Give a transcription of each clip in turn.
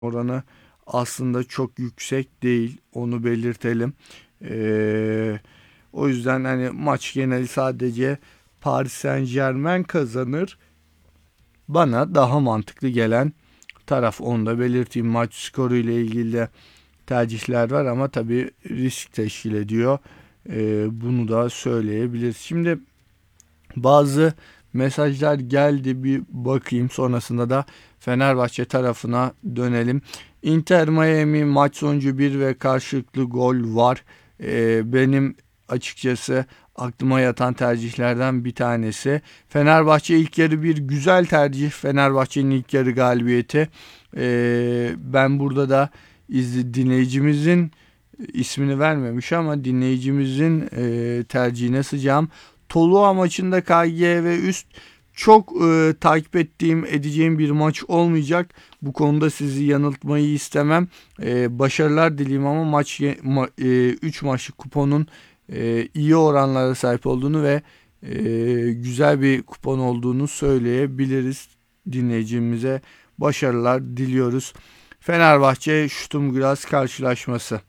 oranı aslında çok yüksek değil. Onu belirtelim. O yüzden hani maç geneli sadece Paris Saint-Germain kazanır. Bana daha mantıklı gelen taraf, onu da belirteyim. Maç skoru ile ilgili de tercihler var ama tabii risk teşkil ediyor. Bunu da söyleyebiliriz. Şimdi bazı mesajlar geldi, bir bakayım, sonrasında da Fenerbahçe tarafına dönelim. Inter Miami maç sonucu 1 ve karşılıklı gol var. Benim açıkçası aklıma yatan tercihlerden bir tanesi. Fenerbahçe ilk yarı bir güzel tercih. Fenerbahçe'nin ilk yarı galibiyeti. Ben burada da dinleyicimizin ismini vermemiş ama dinleyicimizin tercihine sıcağım. Toluğa maçında KGV üst çok takip edeceğim bir maç olmayacak. Bu konuda sizi yanıltmayı istemem. Başarılar dileyim ama 3 maçlık kuponun iyi oranlara sahip olduğunu ve güzel bir kupon olduğunu söyleyebiliriz. Dinleyicimize başarılar diliyoruz. Fenerbahçe Sturm karşılaşması.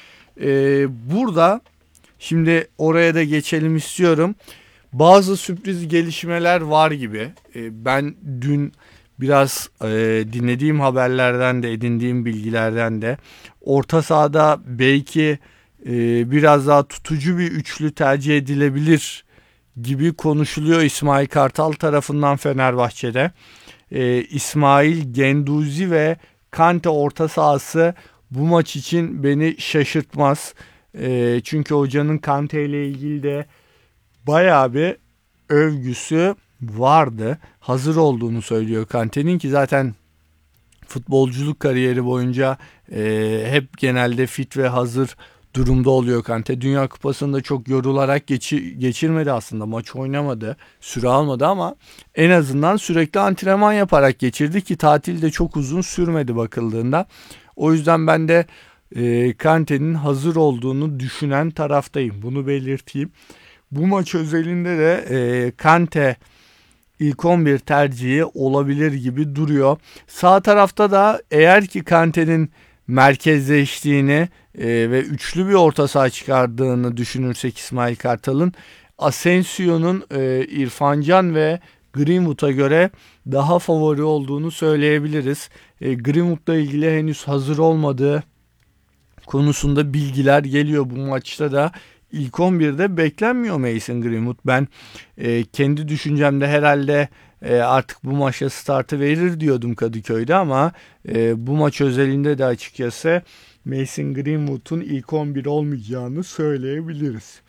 Burada şimdi oraya da geçelim istiyorum. Bazı sürpriz gelişmeler var gibi. Ben dün biraz dinlediğim haberlerden de edindiğim bilgilerden de orta sahada belki biraz daha tutucu bir üçlü tercih edilebilir gibi konuşuluyor İsmail Kartal tarafından Fenerbahçe'de. İsmail, Genduzi ve Kante orta sahası bu maç için beni şaşırtmaz. Çünkü hocanın Kante ile ilgili de bayağı bir övgüsü vardı. Hazır olduğunu söylüyor Kante'nin, ki zaten futbolculuk kariyeri boyunca hep genelde fit ve hazır durumda oluyor Kante. Dünya Kupası'nda çok yorularak geçirmedi aslında. Maç oynamadı, süre almadı ama en azından sürekli antrenman yaparak geçirdi ki tatil de çok uzun sürmedi bakıldığında. O yüzden ben de Kante'nin hazır olduğunu düşünen taraftayım. Bunu belirteyim. Bu maç özelinde de Kante ilk 11 tercihi olabilir gibi duruyor. Sağ tarafta da eğer ki Kante'nin merkezleştiğini ve üçlü bir orta saha çıkardığını düşünürsek İsmail Kartal'ın, Asensio'nun İrfan Can ve Greenwood'a göre daha favori olduğunu söyleyebiliriz. Greenwood'la ilgili henüz hazır olmadığı konusunda bilgiler geliyor. Bu maçta da ilk 11'de beklenmiyor Mason Greenwood. Ben kendi düşüncemde herhalde artık bu maçta startı verir diyordum Kadıköy'de ama bu maç özelinde de açıkçası Mason Greenwood'un ilk 11 olmayacağını söyleyebiliriz.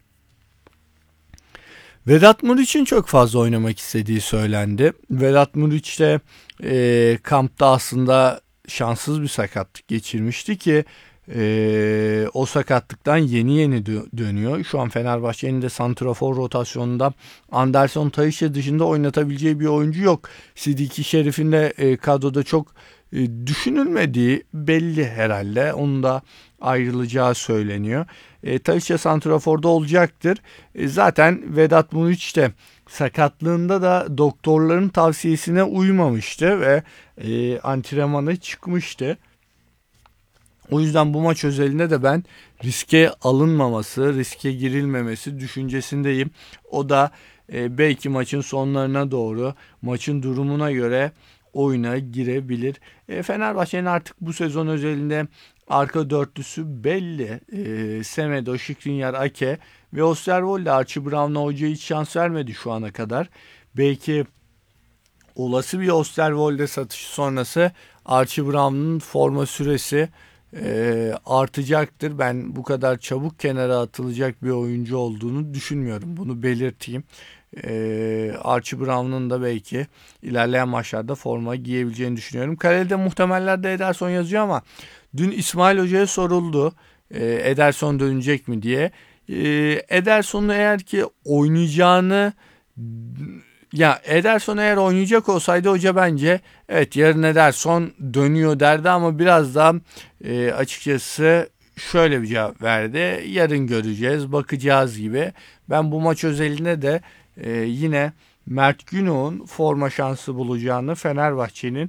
Vedat Muriç'in çok fazla oynamak istediği söylendi. Vedat Muriç de kampta aslında şanssız bir sakatlık geçirmişti ki o sakatlıktan yeni dönüyor. Şu an Fenerbahçe'nin de santrafor rotasyonunda Anderson Tadiç'e dışında oynatabileceği bir oyuncu yok. Sidiki Şerif'in de kadroda çok düşünülmediği belli herhalde. Onun da ayrılacağı söyleniyor. Tadiç'e santraforda olacaktır. Zaten Vedat Muriç de sakatlığında da doktorların tavsiyesine uymamıştı ve antrenmana çıkmıştı. O yüzden bu maç özelinde de ben riske alınmaması, riske girilmemesi düşüncesindeyim. O da belki maçın sonlarına doğru, maçın durumuna göre oyuna girebilir. Fenerbahçe'nin artık bu sezon özelinde arka dörtlüsü belli. Semedo, Skriniar, Ake ve Osterwolde. Archie Brown'a hoca hiç şans vermedi şu ana kadar. Belki olası bir Osterwolde satışı sonrası Archie Brown'un forma süresi artacaktır. Ben bu kadar çabuk kenara atılacak bir oyuncu olduğunu düşünmüyorum. Bunu belirteyim. Archie Brown'un da belki ilerleyen maçlarda forma giyebileceğini düşünüyorum. Kalede muhtemellerde Ederson yazıyor ama dün İsmail Hoca'ya soruldu Ederson dönecek mi diye. Ederson'un eğer ki oynayacağını, ya Ederson eğer oynayacak olsaydı hoca bence evet yarın Ederson dönüyor derdi ama biraz daha açıkçası şöyle bir cevap verdi. Yarın göreceğiz, bakacağız gibi. Ben bu maç özelinde de yine Mert Günok'un forma şansı bulacağını Fenerbahçe'nin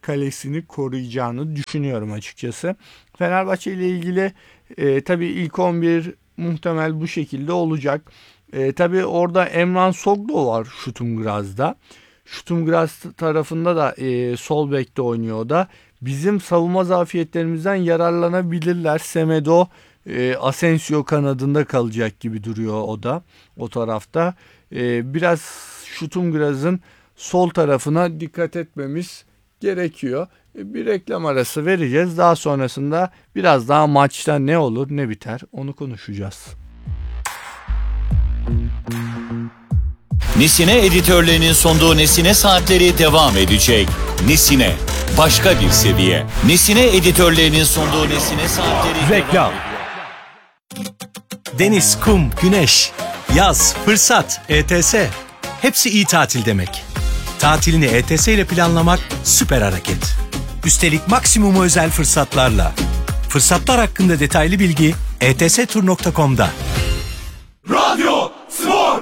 kalesini koruyacağını düşünüyorum açıkçası. Fenerbahçe ile ilgili tabii ilk 11 muhtemel bu şekilde olacak. Tabii orada Emran Soglo var Şutum Graz'da. Şutum Graz tarafında da sol bekte oynuyor o da. Bizim savunma zafiyetlerimizden yararlanabilirler. Semedo Asensio kanadında kalacak gibi duruyor o da o tarafta. Biraz Şutum Graz'ın sol tarafına dikkat etmemiz gerekiyor. Bir reklam arası vereceğiz. Daha sonrasında biraz daha maçta ne olur ne biter onu konuşacağız. Nesine editörlerinin sunduğu Nesine Saatleri devam edecek. Nesine, başka bir seviye. Nesine editörlerinin sunduğu Nesine Saatleri reklam. Deniz, kum, güneş, yaz, fırsat, ETS. Hepsi iyi tatil demek. Tatilini ETS ile planlamak süper hareket. Üstelik maksimum özel fırsatlarla. Fırsatlar hakkında detaylı bilgi etstur.com'da. Radyo Spor.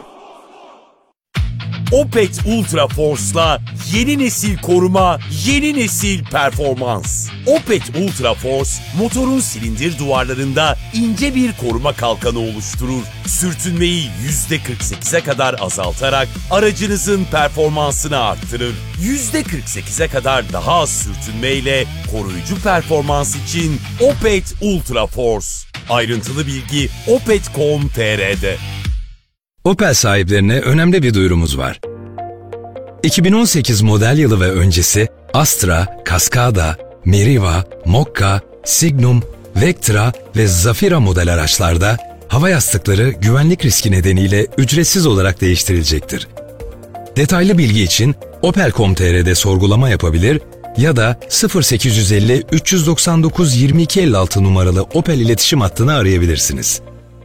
Opet Ultra Force'la yeni nesil koruma, yeni nesil performans. Opet Ultra Force, motorun silindir duvarlarında ince bir koruma kalkanı oluşturur. Sürtünmeyi %48'e kadar azaltarak aracınızın performansını arttırır. %48'e kadar daha az sürtünmeyle koruyucu performans için Opet Ultra Force. Ayrıntılı bilgi opet.com.tr'de. Opel sahiplerine önemli bir duyurumuz var. 2018 model yılı ve öncesi Astra, Cascada, Meriva, Mokka, Signum, Vectra ve Zafira model araçlarda hava yastıkları güvenlik riski nedeniyle ücretsiz olarak değiştirilecektir. Detaylı bilgi için opel.com.tr'de sorgulama yapabilir ya da 0850 399 2256 numaralı Opel iletişim hattını arayabilirsiniz.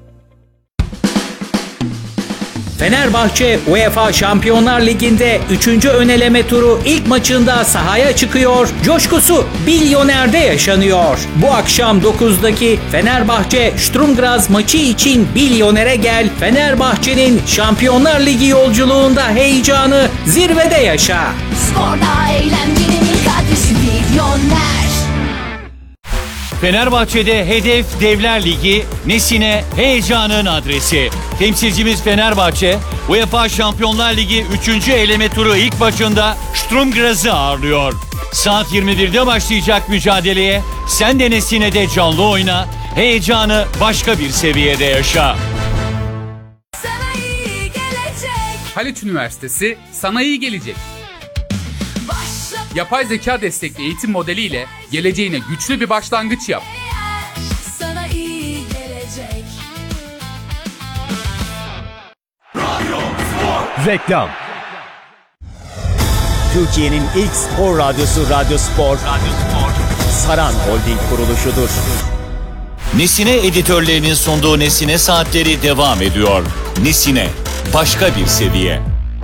Fenerbahçe UEFA Şampiyonlar Ligi'nde 3. öneleme turu ilk maçında sahaya çıkıyor. Coşkusu Bilyoner'de yaşanıyor. Bu akşam 9'daki Fenerbahçe Sturm Graz maçı için Bilyoner'e gel. Fenerbahçe'nin Şampiyonlar Ligi yolculuğunda heyecanı zirvede yaşa. Sporda eğlencenin ilk adresi Bilyoner. Fenerbahçe'de hedef Devler Ligi, Nesine heyecanın adresi. Temsilcimiz Fenerbahçe, UEFA Şampiyonlar Ligi 3. eleme turu ilk maçında Sturm Graz'ı ağırlıyor. Saat 21'de başlayacak mücadeleye sen de Nesine'de canlı oyna, heyecanı başka bir seviyede yaşa. Sana iyi gelecek. Haliç Üniversitesi sana iyi gelecek. Başla Yapay zeka destekli eğitim modeliyle geleceğine güçlü bir başlangıç yap. sana iyi gelecek. Reklam. Türkiye'nin ilk spor radyosu Radyo Spor. Saran Holding kuruluşudur. Nesine editörlerinin sunduğu Nesine Saatleri devam ediyor. Nesine, başka bir seviye.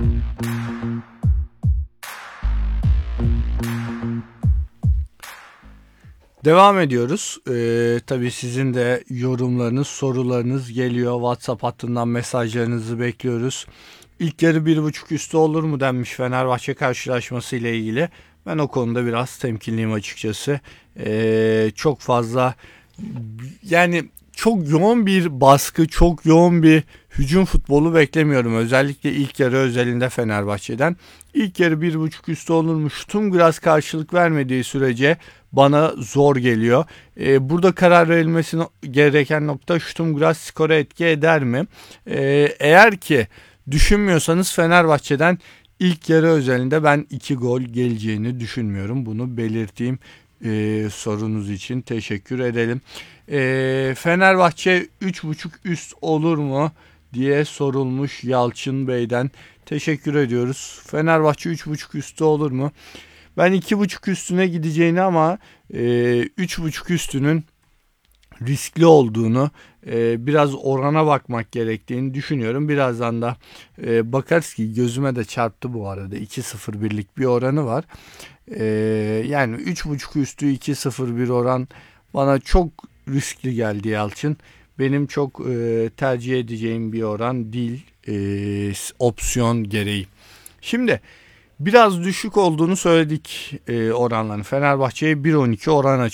Devam ediyoruz. Tabii sizin de yorumlarınız, sorularınız geliyor. WhatsApp hattından mesajlarınızı bekliyoruz. İlk yarı 1.5 üstü olur mu denmiş Fenerbahçe karşılaşması ile ilgili. Ben o konuda biraz temkinliyim açıkçası. Çok fazla yani çok yoğun bir baskı, çok yoğun bir hücum futbolu beklemiyorum. Özellikle ilk yarı özelinde Fenerbahçe'den. İlk yarı 1.5 üstü olur mu? Şutum biraz karşılık vermediği sürece bana zor geliyor. Burada karar verilmesi gereken nokta Şutum biraz skora etki eder mi? Eğer ki düşünmüyorsanız Fenerbahçe'den ilk yarı özelinde ben 2 gol geleceğini düşünmüyorum. Bunu belirteyim. Sorunuz için teşekkür edelim. Fenerbahçe 3.5 üst olur mu diye sorulmuş Yalçın Bey'den. Teşekkür ediyoruz. Fenerbahçe 3.5 üstü olur mu? Ben 2.5 üstüne gideceğini ama 3.5 üstünün riskli olduğunu, biraz orana bakmak gerektiğini düşünüyorum. Birazdan da bakarız ki gözüme de çarptı bu arada. 2-0 birlik bir oranı var. Yani 3.5 üstü 2-0 bir oran bana çok riskli geldi Yalçın. Benim çok tercih edeceğim bir oran değil opsiyon gereği. Şimdi Biraz düşük olduğunu söyledik oranların. Fenerbahçe'ye 1.12 oran